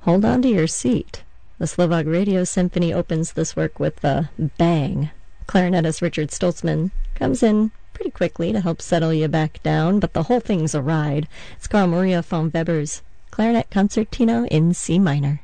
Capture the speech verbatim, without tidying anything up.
hold on to your seat. The Slovak Radio Symphony opens this work with a bang. Clarinetist Richard Stoltzman comes in pretty quickly to help settle you back down, but the whole thing's a ride. It's Carl Maria von Weber's Clarinet Concertino in C minor.